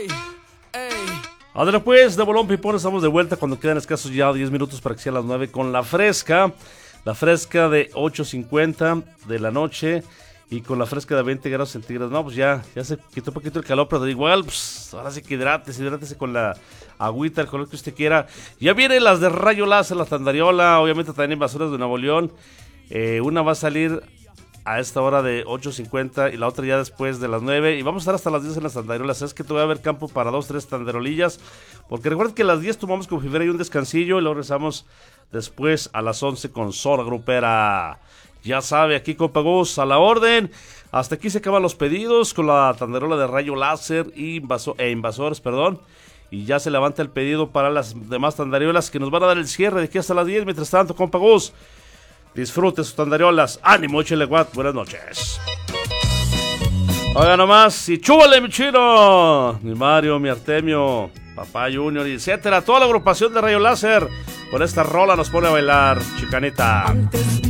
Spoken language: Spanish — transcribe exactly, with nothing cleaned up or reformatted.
Adela pues, de Bolón Pipón, estamos de vuelta cuando quedan escasos ya diez minutos para que sea las nueve con la fresca. La fresca de ocho cincuenta de la noche y con la fresca de veinte grados centígrados. No, pues ya, ya se quitó un poquito el calor, pero igual, pues ahora sí que hidrátese, hidrátese con la agüita, el color que usted quiera. Ya vienen las de rayo láser, la tandariola, obviamente también invasores de Nuevo León. Eh, una va a salir a esta hora de ocho cincuenta y la otra ya después de las nueve, y vamos a estar hasta las diez en las tandariolas. Es que todavía va a haber campo para dos, tres tandarolillas, porque recuerden que a las diez tomamos con Fibera y un descansillo y luego regresamos después a las once con Zona Grupera. Ya sabe, aquí Compa Gus a la orden. Hasta aquí se acaban los pedidos con la tandarola de rayo láser y invaso- e invasores, perdón. Y ya se levanta el pedido para las demás tandariolas que nos van a dar el cierre de aquí hasta las diez. Mientras tanto, Compa Gus, disfrute sus tandariolas. Ánimo, échale guat. Buenas noches. Oiga nomás, y chúbale, mi chino. Mi Mario, mi Artemio, Papá Junior, etcétera. Toda la agrupación de Rayo Láser. Con esta rola nos pone a bailar, chicanita.